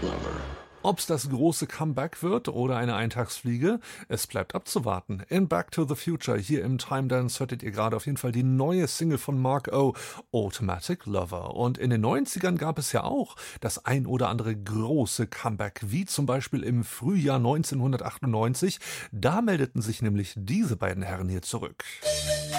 Ob's das große Comeback wird oder eine Eintagsfliege, es bleibt abzuwarten. In Back to the Future, hier im Time Dance, hörtet ihr gerade auf jeden Fall die neue Single von Mark O, Automatic Lover. Und in den 90ern gab es ja auch das ein oder andere große Comeback, wie zum Beispiel im Frühjahr 1998. Da meldeten sich nämlich diese beiden Herren hier zurück.